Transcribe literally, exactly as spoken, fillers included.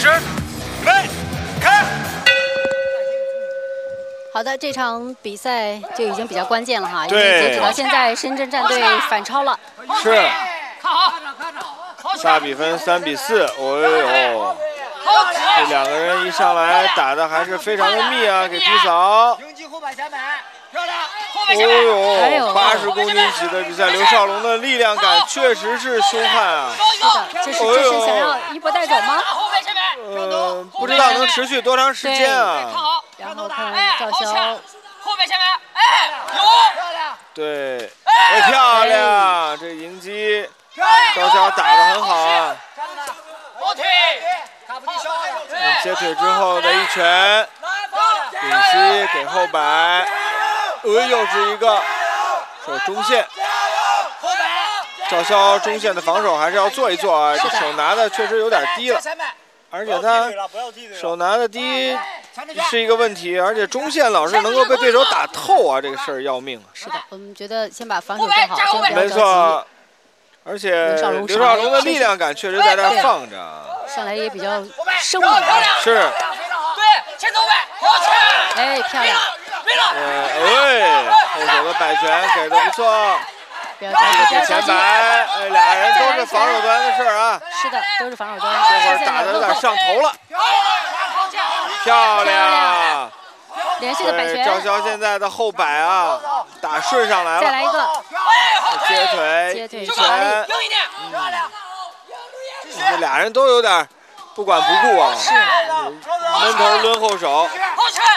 始，预备，开。 好的，这场比赛就已经比较关键了哈，因对为截止到现在，深圳战队反超了。 是， 看好， 大比分三比四。哦呦，这两个人一上来打的还是非常的密啊，给低扫。 迎击后摆前摆，漂亮，后哎摆前摆。 呦，八十公斤级的比赛，刘少龙的力量感确实是凶悍啊。 是的，这是这是想要一波带走吗？ 后摆前摆， 呃，不知道能持续多长时间看啊？ 好， 然后看哎， 赵潇， 好抢，后摆前摆，哎，有，漂亮， 对，哎，漂亮，这迎击，赵潇打得很好啊。 后腿，卡布里消耗了， 接腿之后的一拳，顶膝给后摆，哎，又是一个，手中线。 后摆， 赵潇中线的防守还是要做一做啊，这手拿的确实有点低了，而且他手拿的低是一个问题，而且中线老是能够被对手打透啊，这个事儿要命啊。 是的，我们觉得先把防守做好，先不要没着错，而且刘少龙刘少龙的力量感确实在这儿放着。 急，上来也比较生猛啊。 是， 对，前头摆，好拳， 哎，漂亮， 没了， 哎，后手的摆拳给的不错。 不要着急，不要着急。 前摆，哎，俩人都是防守端的事儿啊。 是的，都是防守端。 这会儿打的有点上头了，漂亮！ 连续的摆对， 拳， 赵潇现在的后摆啊，打顺上来了， 再来一个， 接腿， 接腿一拳， 硬一点，漂亮， 这俩人都有点不管不顾啊， 是闷头抡后手， 好拳，